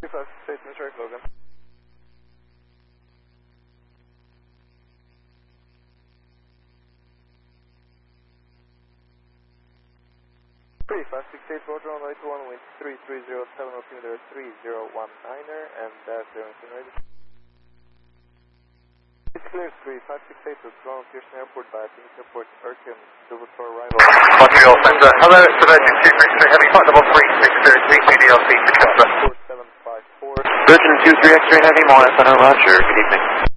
3568, Mr. Logan. 3568, Roger, on right to 1 wind 3307, altimeter 3019er, and zero ready. It's clear, 3568, with ground Pearson Airport by Phoenix Airport, Urkin, Silver for arrival. Montreal Center. Hello, it's Virgin 233 Heavy, flight level 3603, CDLC, December. 4754. Virgin 23 X-ray Heavy, Mile Center, Roger, good evening.